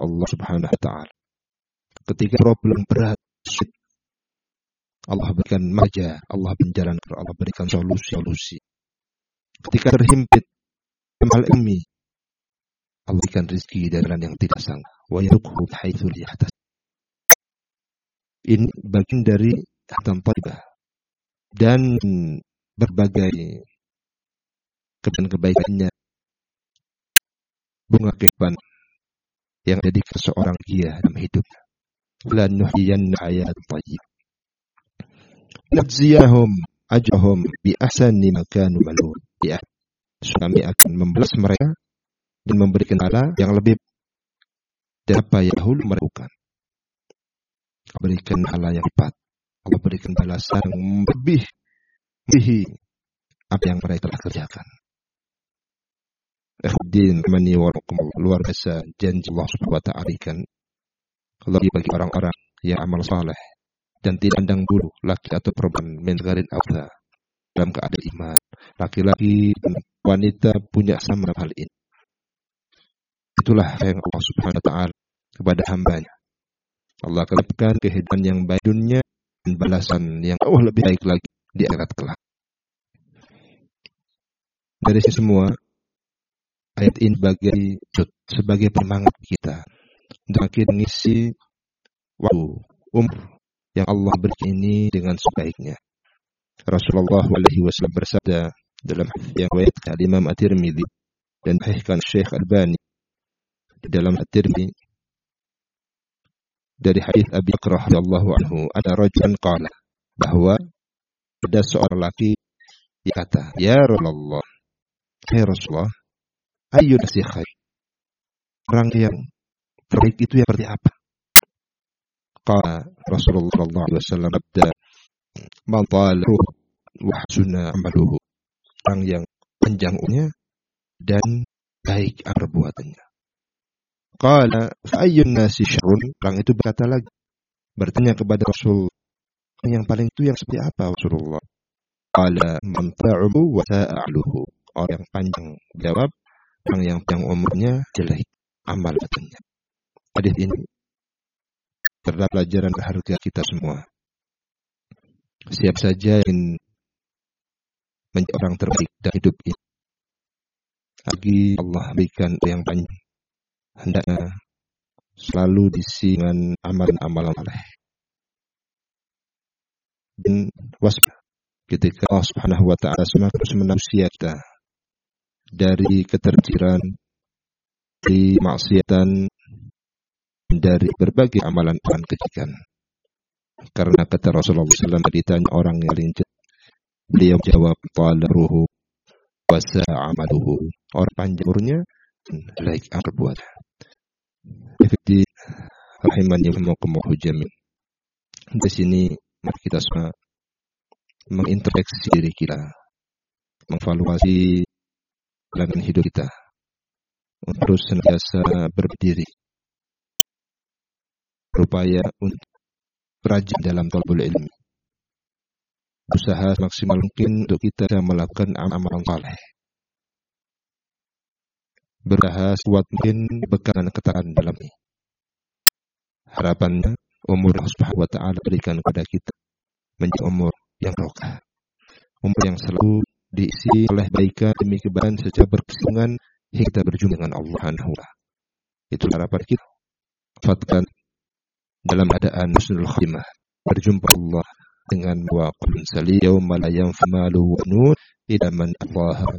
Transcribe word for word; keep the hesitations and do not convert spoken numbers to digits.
Allah Subhanahu wa taala. Ketika problem berat, Allah berikan maja, Allah menjalan, Allah berikan solusi-solusi. Ketika terhimpit hal ilmi, Allah berikan rezeki dari jalan yang tidak sangka. Wa yarzuqhu haitsu la yahtasib. Ini bagian dari hatam thayyibah dan berbagai kebaikan-kebaikannya, bunga kehidupan yang ada di seorang dia dalam hidupnya. La nuhyiyanna hayatan thayyibah. Najziyahum ajrahum bi ahsani ma kanu malun. Ya, kami akan membalas mereka dan memberikan pahala yang lebih dari apa yang dahulu mereka lakukan. Berikan pahala yang tepat. Allah berikan balasan yang lebih melebihi apa yang mereka telah kerjakan. Ikhwani mani warakum, luar biasa janji Allah Subhanahu wa ta'ala berikan bagi orang-orang yang amal saleh dan tidak pandang bulu laki atau perempuan min gharin awla dalam keadaan iman. Laki-laki dan wanita punya sama hal ini. Itulah yang Allah Subhanahu wa ta'ala kepada hambanya. Allah akan berikan kehidupan yang baik dunia dan balasan yang jauh lebih baik lagi di akhirat kelak. Dari semua ayat ini sebagai sebagai penyemangat kita untuk makin mengisi waktu umur yang Allah beri ini dengan sebaiknya. Rasulullah alaihi wasallam bersabda dalam hadis yang riwayat Imam At-Tirmidzi dan sahihkan Syekh Albani dalam At-Tirmidzi dari hadis Abi Bakrah radhiyallahu anhu, ada rajulan qala, bahwa ada seorang laki yang kata, ya Rasulullah, ya Rasulullah, ayu nasi khair, orang yang terbaik itu yang seperti apa? Qala Rasulullah sallallahu alaihi wasallam, abda man talahu wa hasuna amaluhu, orang yang panjang umurnya dan baik perbuatannya. Qala fa ayyun nasi syarrun, orang itu berkata lagi, bertanya kepada Rasul, yang paling itu yang seperti apa Rasulullah? Qala man ta'uhu wa ta'aluhu, orang yang panjang jawab, orang yang panjang umurnya jelek amal batnya. Hadis ini terdapat pelajaran berharga kita semua. Siap saja yang menjadi orang terbaik dalam hidup ini, lagi Allah berikan yang panjang, hendaknya selalu diisi dengan amalan-amalan saleh. Dan waspada ketika Allah Subhanahu wa ta'ala semakin terus menausiyah kita dari keterjiran, dari maksiatan, dari berbagai amalan-amalan kejikan. Karena kata Rasulullah sallallahu alaihi wasallam, ditanya orang yang paling jelek, beliau jawab, talaruhu wa sa'amaluhu, orang panjang umurnya jelek perbuatan. Jadi rahimani wa rahimakumullah jami'an. Di sini mari kita semua mengintrospeksi diri kita, mengevaluasi jalan hidup kita, untuk terus senantiasa berdiri, berupaya untuk rajin dalam thalabul ilmi, berusaha maksimal mungkin untuk kita melakukan amalan saleh, berusaha sekuat mungkin bekan ketaatan dalam ini. Harapannya umur Allah Subhanahu wa ta'ala berikan kepada kita menjadi umur yang barokah, umur yang selalu diisi oleh kebaikan demi kebaikan secara berkesinambungan hingga kita berjumpa dengan Allah Subhanahu wa ta'ala. Itu harapan kita. Fatkan dalam keadaan husnul khatimah, berjumpa Allah dengan wa qul salim yauma la yanfa'u malun wa nun illa man Allah